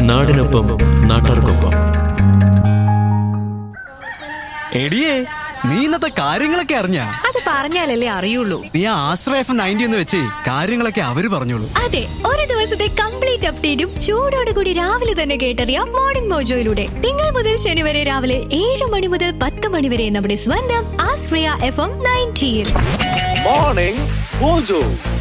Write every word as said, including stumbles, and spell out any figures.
നാടിനൊപ്പം നാട്ടാർക്കൊപ്പം. എടിയേ, നീ ഇന്നത്തെ കാര്യങ്ങളൊക്കെ അറിഞ്ഞാ? അത് പറഞ്ഞാലല്ലേ അറിയുള്ളൂ. നീ ആ ആശ്രയ എഫ് നയൻറ്റി എന്ന് വെച്ച് കാര്യങ്ങളൊക്കെ അവര് പറഞ്ഞോളൂ. അതെ, ഒരു ദിവസത്തെ കംപ്ലീറ്റ് അപ്ഡേറ്റും ചൂടോട് കൂടി രാവിലെ തന്നെ കേട്ടറിയാം മോർണിംഗ് മോജോയിലൂടെ. തിങ്കൾ മുതൽ ശനി വരെ രാവിലെ ഏഴ് മണി മുതൽ പത്ത് മണി വരെ നമ്മുടെ സ്വന്തം ആശ്രയ എഫ് എം നയൻറ്റിയിൽ മോർണിംഗ് മോജോ.